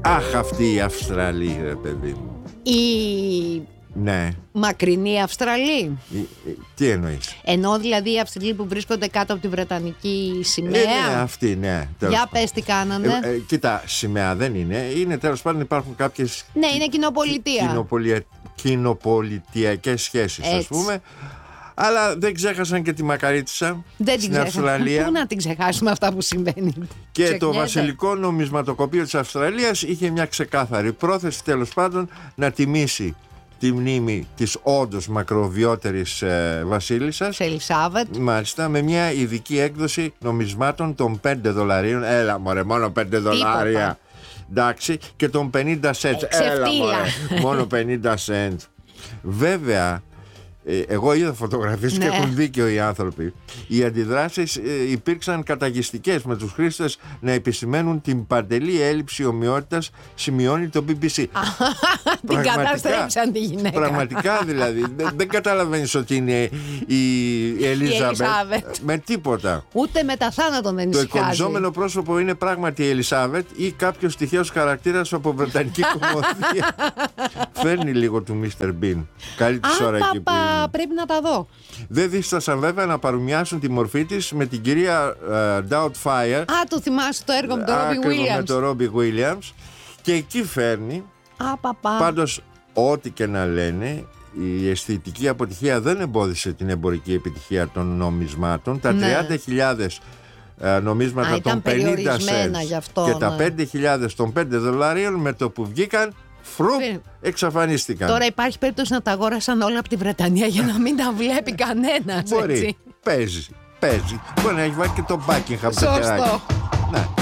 Αχ, αυτή η Αυστραλή, ρε παιδί μου. Η Ναι. μακρινή Αυστραλή. Τι εννοείς? Ενώ δηλαδή οι Αυστραλοί που βρίσκονται κάτω από τη Βρετανική σημαία. Ναι, αυτή, ναι. Για πες τι κάνανε. Κοίτα, σημαία δεν είναι. Είναι τέλος πάντων, υπάρχουν κάποιες. Ναι, είναι κοινοπολιτεία. Κοινοπολιτιακές σχέσεις, ας πούμε. Αλλά δεν ξέχασαν και τη Μακαρίτισσα στην Αυστραλία. Πού να την ξεχάσουμε αυτά που συμβαίνει. Και το βασιλικό νομισματοκοπείο της Αυστραλίας είχε μια ξεκάθαρη πρόθεση, τέλος πάντων, να τιμήσει τη μνήμη της όντως μακροβιότερης βασίλισσας Ελισάβετ. Μάλιστα, με μια ειδική έκδοση νομισμάτων των $5. Έλα μωρέ, μόνο $5. Εντάξει, και των 50 cents. Έλα μωρέ, μόνο 50 cents. Βέβαια, εγώ είδα φωτογραφίες και έχουν δίκιο οι άνθρωποι. Οι αντιδράσεις υπήρξαν καταγιστικές, με τους χρήστες να επισημαίνουν την παντελή έλλειψη ομοιότητας, σημειώνει το BBC. Την καταστρέψαν τη γυναίκα. Πραγματικά δηλαδή. Δεν καταλαβαίνεις ότι είναι η Ελίζαβετ με τίποτα. Ούτε με τα θάνατον δεν ησυχάζει. Το εικονιζόμενο πρόσωπο είναι πράγματι η Ελισάβετ ή κάποιος τυχαίος χαρακτήρας από βρετανική κομμωδία. Φέρνει λίγο του Mr. Bean. Καλή της ώρα εκεί που είναι. Πρέπει να τα δω. Δεν δίστασαν βέβαια να παρομοιάσουν τη μορφή της με την κυρία Doubtfire. Το θυμάσαι το έργο με τον Ρόμπι Williams. Με τον Ρόμπι Williams. Και εκεί φέρνει. Πάντως, ό,τι και να λένε, η αισθητική αποτυχία δεν εμπόδισε την εμπορική επιτυχία των νομισμάτων. Τα 30.000 νομίσματα των 50 cents και τα 5.000 των $5 με το που βγήκαν, εξαφανίστηκαν. Τώρα υπάρχει περίπτωση να τα αγόρασαν όλα από τη Βρετανία για να μην τα βλέπει κανένας. Μπορεί, παίζει. Μπορεί να έχει βάλει και το Buckingham. Σωστό. Ναι.